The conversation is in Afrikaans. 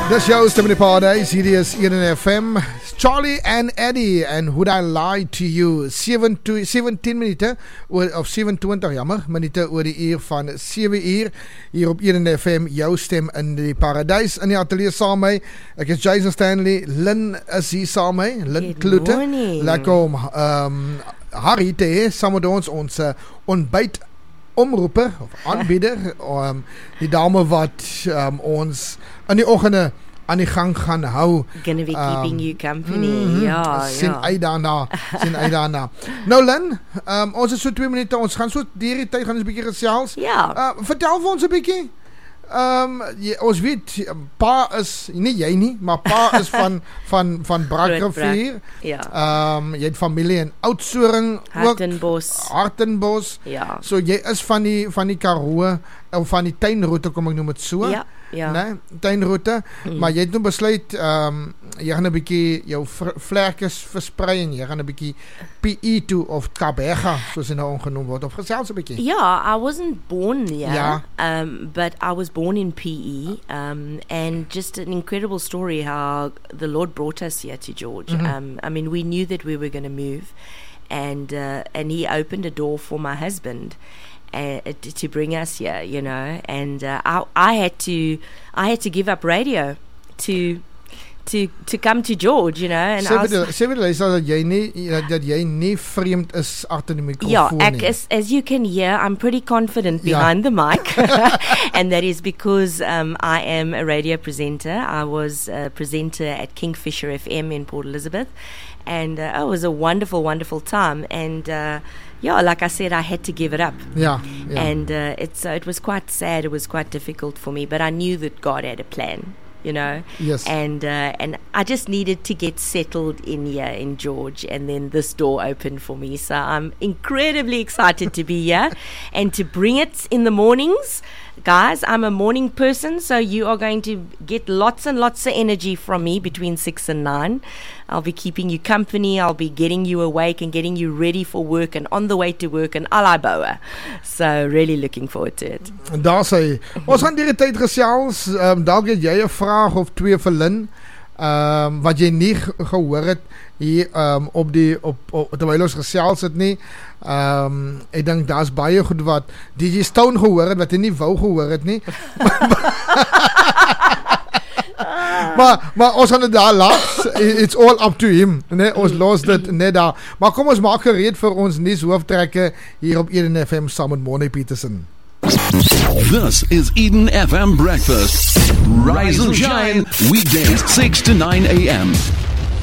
Dis jou stem in die paradise. Hierdie is Eden FM. Charlie and Eddie and Would I Lie to You. 17 minute of 27 minute oor die uur van 7 uur hier op Eden FM. Jou stem in die paradise. In die atelier saam met my. Ek is Jason Stanley. Lynn is hier saam met my. Lynn Kloete. Lekker om Harry te hê saam met ons ontbyt omroeper of aanbieder, die dame wat ons in die oggende aan die gang gaan hou. Gonna be keeping you company. Sien uit daarna. Nou Lynn, ons is so 2 minute, ons gaan so deur die tyd gaan ons 'n bietjie gesels. Ja. Vertel vir ons 'n bietjie. Ons weet pa is nie jy nie, maar pa is van Brakrivier. Ja. Jy het familie in Oudtshoorn, Hartenbos. Ja. So jy is van die Karoo of van die tuinroete, kom ek noem dit so. Ja. Nee, tuinroete, maar jy het nou besluit jy gaan 'n bietjie jou vlekkies versprei en jy gaan 'n bietjie PE toe of Tabega soos dit nou genoem word, of gesels 'n bietjie. Yeah, I wasn't born here, Yeah. But I was born in PE, and just an incredible story how the Lord brought us here to George. I mean, we knew that we were going to move, and He opened a door for my husband to bring us here, you know, and I had to give up radio to come to George, you know, and sê dat jy nie vreemd is agter die mikrofoon nie. As you can hear, I'm pretty confident behind the mic, and that is because I am a radio presenter. I was a presenter at Kingfisher FM in Port Elizabeth, and it was a wonderful, wonderful time, and like I said, I had to give it up. Yeah. And it was quite sad. It was quite difficult for me, but I knew that God had a plan, you know. Yes. And I just needed to get settled in here in George, and then this door opened for me. So I'm incredibly excited to be here and to bring it in the mornings. Guys, I'm a morning person, so you are going to get lots and lots of energy from me between 6 and 9. I'll be keeping you company. I'll be getting you awake and getting you ready for work and on the way to work and allei boue. So really looking forward to it. Daar sê, ons gaan die tyd gesels, dalk het jy 'n vraag of twee vir Lynn, wat jy nie gehoor het hier op terwyl ons gesels het nie. Ek dink daar's baie goed wat DJ Stone gehoor het wat hy nie wou gehoor het nie. maar ons gaan dit daar laat. It's all up to him. Nee, ons los dit net daar. Maar kom ons maak gereed vir ons nuushooftrekke hier op Eden FM saam met Morne Petersen. This is Eden FM Breakfast. Rise and shine, weekdays 6 to 9 a.m.